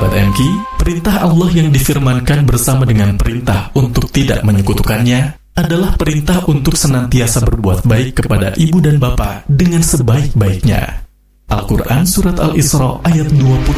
Sahabat MQ, perintah Allah yang difirmankan bersama dengan perintah untuk tidak menyekutukannya adalah perintah untuk senantiasa berbuat baik kepada ibu dan bapa dengan sebaik-baiknya. Al-Quran Surat Al-Isra ayat 27.